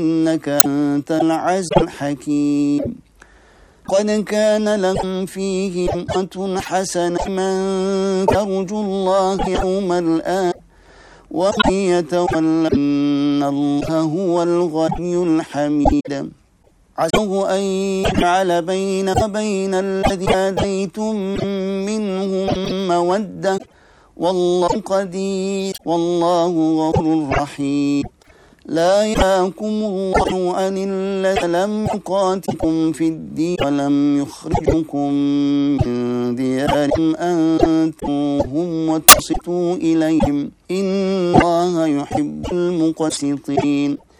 إنك أنت العزيز الحكيم. قد كان لكم فيه أسوة حسنة من ترجو الله يوم الآخر ومن يتول إن الله هو الغني الحميد. عساه أن يجعل بينك وبين الذين آذيتم منهم مودة والله قدير والله غفور رحيم. لا ينهاكم الله عن الذين لم يقاتلكم في الدين ولم يخرجكم من ديارهم أن تؤوهم وتقسطوا إليهم إن الله يحب المقسطين.